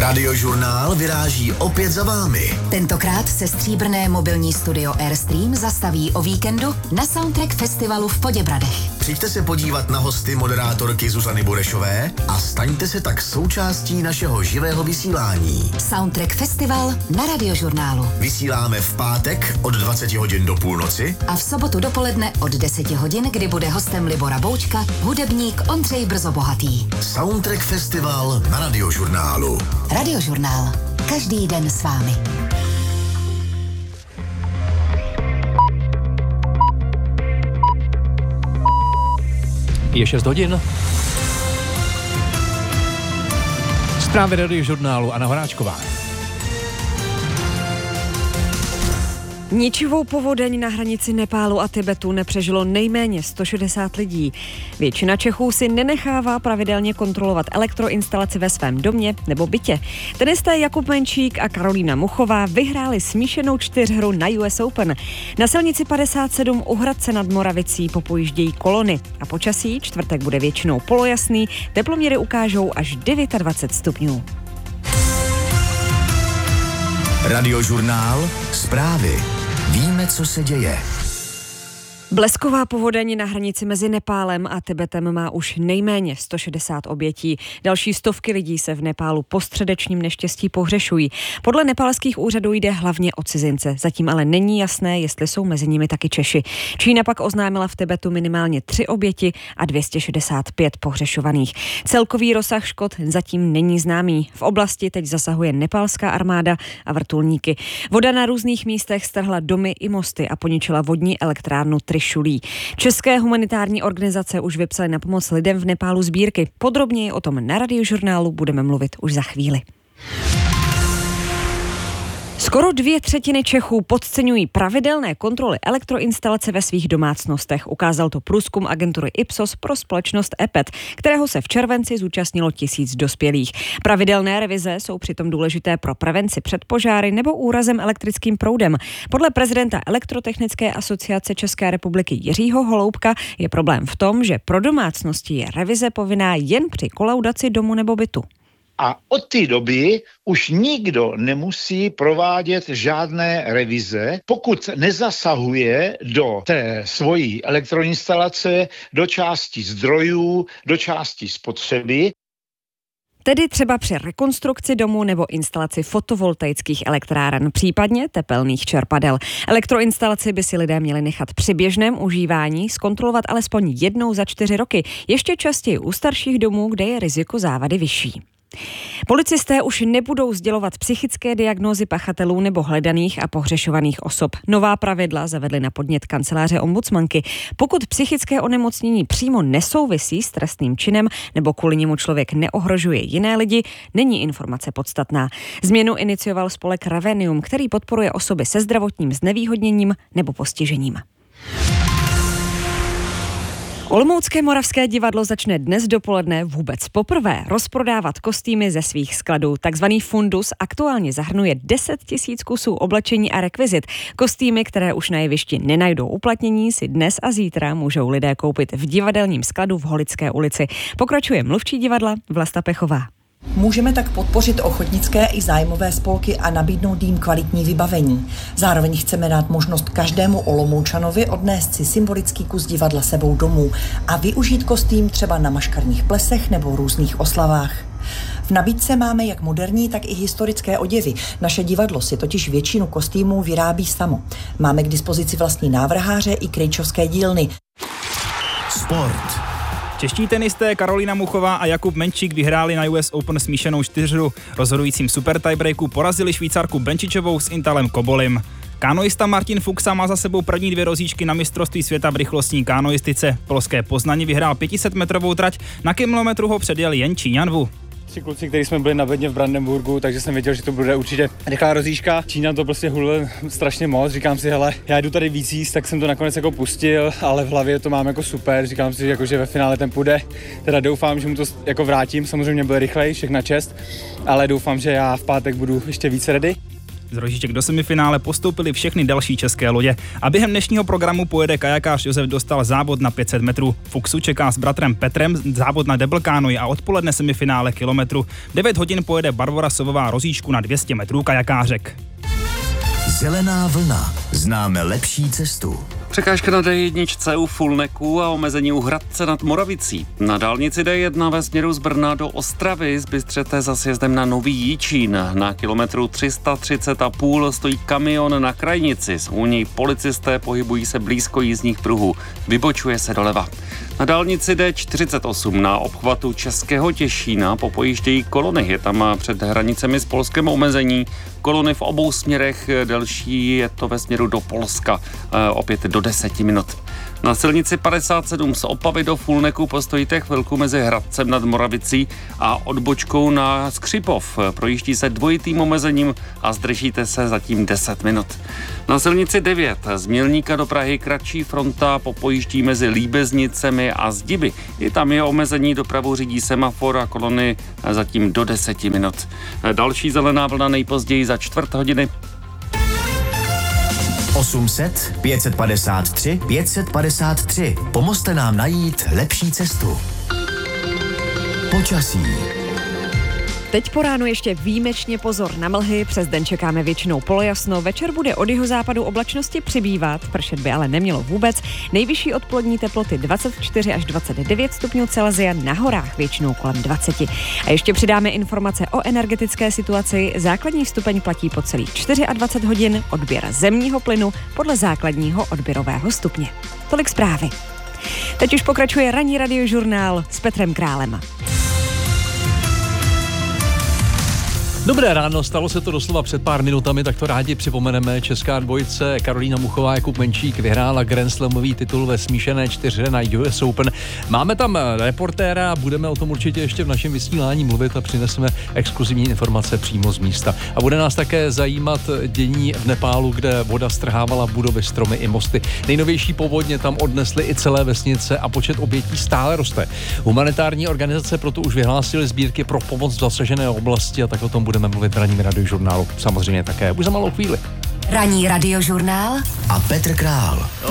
Radiožurnál vyráží opět za vámi. Tentokrát se stříbrné mobilní studio Airstream zastaví o víkendu na Soundtrack Festivalu v Poděbradech. Přijďte se podívat na hosty moderátorky Zuzany Burešové a staňte se tak součástí našeho živého vysílání. Soundtrack Festival na Radiožurnálu. Vysíláme v pátek od 20 hodin do půlnoci a v sobotu dopoledne od 10 hodin, kdy bude hostem Libora Boučka, hudebník Ondřej Brzobohatý. Soundtrack Festival na Radiožurnálu. Radiožurnál. Každý den s vámi. Je 6 hodin. Zprávy Radiožurnálu Anna Horáčková. Ničivou povodeň na hranici Nepálu a Tibetu nepřežilo nejméně 160 lidí. Většina Čechů si nenechává pravidelně kontrolovat elektroinstalaci ve svém domě nebo bytě. Tenisté Jakub Menčík a Karolína Muchová vyhráli smíšenou čtyřhru na US Open. Na silnici 57 u Hradce nad Moravicí popojíždějí kolony a počasí čtvrtek bude většinou polojasný, teploměry ukážou až 29 stupňů. Radiožurnál, zprávy. Víme, co se děje. Blesková povodeň na hranici mezi Nepálem a Tibetem má už nejméně 160 obětí. Další stovky lidí se v Nepálu po středečním neštěstí pohřešují. Podle nepálských úřadů jde hlavně o cizince. Zatím ale není jasné, jestli jsou mezi nimi taky Češi. Čína pak oznámila v Tibetu minimálně 3 oběti a 265 pohřešovaných. Celkový rozsah škod zatím není známý. V oblasti teď zasahuje nepálská armáda a vrtulníky. Voda na různých místech strhla domy i mosty a poničila vodní elektrárnu Trišulí. České humanitární organizace už vypsaly na pomoc lidem v Nepálu sbírky. Podrobněji o tom na Radiožurnálu budeme mluvit už za chvíli. Skoro 2/3 Čechů podceňují pravidelné kontroly elektroinstalace ve svých domácnostech. Ukázal to průzkum agentury Ipsos pro společnost EPET, kterého se v červenci zúčastnilo 1000 dospělých. Pravidelné revize jsou přitom důležité pro prevenci před požáry nebo úrazem elektrickým proudem. Podle prezidenta Elektrotechnické asociace České republiky Jiřího Holoubka je problém v tom, že pro domácnosti je revize povinná jen při kolaudaci domu nebo bytu. A od té doby už nikdo nemusí provádět žádné revize, pokud nezasahuje do té svojí elektroinstalace, do části zdrojů, do části spotřeby. Tedy třeba při rekonstrukci domu nebo instalaci fotovoltaických elektráren, případně tepelných čerpadel. Elektroinstalaci by si lidé měli nechat při běžném užívání zkontrolovat alespoň jednou za 4 roky, ještě častěji u starších domů, kde je riziko závady vyšší. Policisté už nebudou sdělovat psychické diagnózy pachatelů nebo hledaných a pohřešovaných osob. Nová pravidla zavedly na podnět kanceláře ombudsmanky. Pokud psychické onemocnění přímo nesouvisí s trestným činem nebo kvůli němu člověk neohrožuje jiné lidi, není informace podstatná. Změnu inicioval spolek Ravenium, který podporuje osoby se zdravotním znevýhodněním nebo postižením. Olomoucké Moravské divadlo začne dnes dopoledne vůbec poprvé rozprodávat kostýmy ze svých skladů. Takzvaný fundus aktuálně zahrnuje 10 000 kusů oblečení a rekvizit. Kostýmy, které už na jevišti nenajdou uplatnění, si dnes a zítra můžou lidé koupit v divadelním skladu v Holické ulici. Pokračuje mluvčí divadla Vlasta Pechová. Můžeme tak podpořit ochotnické i zájmové spolky a nabídnout jim kvalitní vybavení. Zároveň chceme dát možnost každému Olomoučanovi odnést si symbolický kus divadla sebou domů a využít kostým třeba na maškarních plesech nebo různých oslavách. V nabídce máme jak moderní, tak i historické oděvy. Naše divadlo si totiž většinu kostýmů vyrábí samo. Máme k dispozici vlastní návrháře i krejčovské dílny. Sport. Čeští tenisté Karolína Muchová a Jakub Menčík vyhráli na US Open smíšenou čtyřhru. Rozhodujícím super tiebreaku porazili Švýcarku Benčičovou s Intalem Kobolim. Kanoista Martin Fuxa má za sebou první 2 rozíčky na mistrovství světa v rychlostní kanoistice. Polské Poznani vyhrál 500metrovou trať, na kilometru ho předjel jen Číňan Wu. 3 kluci, kteří jsme byli na bedně v Brandenburgu, takže jsem věděl, že to bude určitě rychlá rozjížďka. Čína to prostě hulil strašně moc, říkám si, hele, já jdu tady víc jíst, tak jsem to nakonec jako pustil, ale v hlavě to mám jako super, říkám si, že ve finále ten půjde. Teda doufám, že mu to jako vrátím, samozřejmě byl rychlej, všech na čest, ale doufám, že já v pátek budu ještě víc ready. Z rožiček do semifinále postoupily všechny další české lodě a během dnešního programu pojede kajakář Josef Dostal závod na 500 metrů. Fuxu čeká s bratrem Petrem závod na double kánoi a odpoledne semifinále kilometru. 9 hodin pojede Barbora Sovová Rozíšku na 200 metrů kajakářek. Zelená vlna. Známe lepší cestu. Překážka na D1 u Fulneku a omezení u Hradce nad Moravicí. Na dálnici D1 ve směru z Brna do Ostravy zbystřete za sjezdem na Nový Jičín. Na kilometru 330,5 stojí kamion na krajnici. U něj policisté pohybují se blízko jízdních pruhů. Vybočuje se doleva. Na dálnici D48 na obchvatu Českého Těšína popojíždějí kolony. Je tam před hranicemi s Polskem omezení. Kolony v obou směrech, delší je to ve směru do Polska, opět do 10 minut. Na silnici 57 z Opavy do Fulneku postojíte chvilku mezi Hradcem nad Moravicí a odbočkou na Skřipov. Projíždí se dvojitým omezením a zdržíte se zatím 10 minut. Na silnici 9 z Mělníka do Prahy kratší fronta popojíždí mezi Líbeznicemi a Zdiby. I tam je omezení, dopravu řídí semafor a kolony zatím do 10 minut. Další zelená vlna nejpozději za čtvrt hodiny. 800 553 553. Pomozte nám najít lepší cestu. Počasí. Teď po ránu ještě výjimečně pozor na mlhy, přes den čekáme většinou polojasno, večer bude od jihozápadu oblačnosti přibývat, pršet by ale nemělo vůbec, nejvyšší odpolední teploty 24 až 29 stupňů Celsia, na horách většinou kolem 20. A ještě přidáme informace o energetické situaci, základní stupeň platí po celých 24 hodin, odběr zemního plynu podle základního odběrového stupně. Tolik zprávy. Teď už pokračuje ranní radiožurnál s Petrem Králem. Dobré ráno, stalo se to doslova před pár minutami, tak to rádi připomeneme. Česká dvojice Karolína Muchová a Jakub Menčík vyhrála Grand Slamový titul ve smíšené čtyřhře na US Open. Máme tam reportéra a budeme o tom určitě ještě v našem vysílání mluvit a přineseme exkluzivní informace přímo z místa. A bude nás také zajímat dění v Nepálu, kde voda strhávala budovy, stromy i mosty. Nejnovější povodně tam odnesly i celé vesnice a počet obětí stále roste. Humanitární organizace proto už vyhlásily sbírky pro pomoc v zasažené oblasti a tak o tom budeme mluvit v ranním radiožurnálu. Samozřejmě také už za malou chvíli. Ranní radiožurnál a Petr Král.